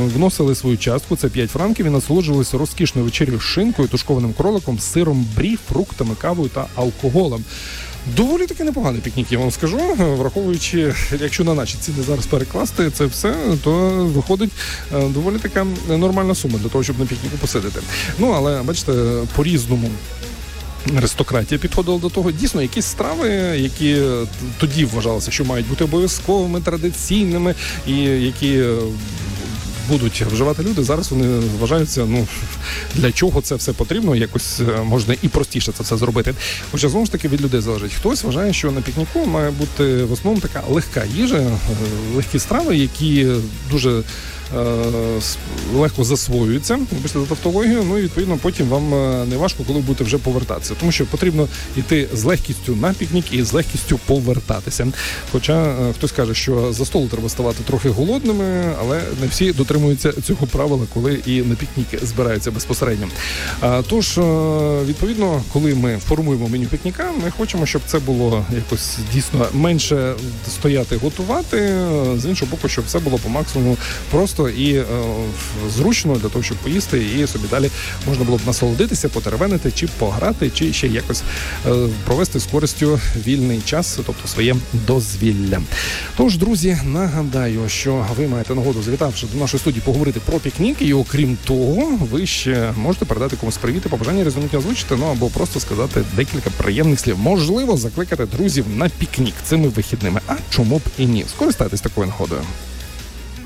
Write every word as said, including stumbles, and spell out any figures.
вносили свою частку, це п'ять франків, і насолоджувалися розкішною вечерю з шинкою, тушкованим кроликом, сиром брі, фруктами, кавою та алкоголем. Доволі таки непоганий пікнік, я вам скажу, враховуючи, якщо на наші ціни зараз перекласти це все, то виходить доволі така нормальна сума для того, щоб на пікніку посидіти. Ну, але, бачите, по-різному аристократія підходила до того. Дійсно, якісь страви, які тоді вважалося, що мають бути обов'язковими, традиційними, і які будуть вживати люди, зараз вони вважаються, ну, для чого це все потрібно, якось можна і простіше це все зробити. Хоча, знову ж таки, від людей залежить. Хтось вважає, що на пікніку має бути в основному така легка їжа, легкі страви, які дуже легко засвоюються, вибачте за тавтологію, ну і відповідно потім вам не важко, коли будете вже повертатися. Тому що потрібно йти з легкістю на пікнік і з легкістю повертатися. Хоча хтось каже, що за столу треба ставати трохи голодними, але не всі дотримуються цього правила, коли і на пікнік збираються безпосередньо. Тож, відповідно, коли ми формуємо меню пікніка, ми хочемо, щоб це було якось дійсно менше стояти готувати, з іншого боку, щоб все було по максимуму просто і е, зручно для того, щоб поїсти, і собі далі можна було б насолодитися, потеревенити, чи пограти, чи ще якось е, провести з користю вільний час, тобто своє дозвілля. Тож, друзі, нагадаю, що ви маєте нагоду, завітавши до нашої студії, поговорити про пікнік, і окрім того, ви ще можете передати комусь привіт, побажання різноманітні озвучити, ну або просто сказати декілька приємних слів. Можливо, закликати друзів на пікнік цими вихідними. А чому б і ні? Скористайтесь такою нагодою.